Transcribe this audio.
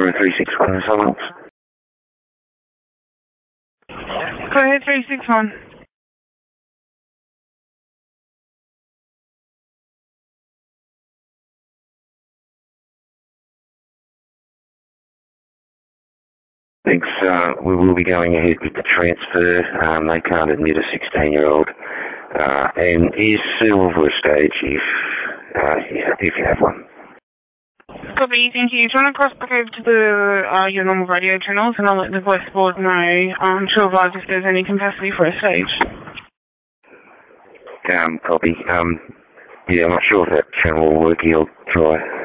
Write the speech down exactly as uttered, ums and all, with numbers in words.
Code three six one, someone. Go ahead, three six one. Thanks, uh, we will be going ahead with the transfer. Um, they can't admit a sixteen-year-old. Uh, and is Sue over a stage if, uh, if you have one? Copy, thank you. Do you want to cross back over to the, uh, your normal radio channels, and I'll let the voice board know, um, to advise if there's any capacity for a stage. Um, copy. Um, yeah, I'm not sure if that channel will work. I'll try.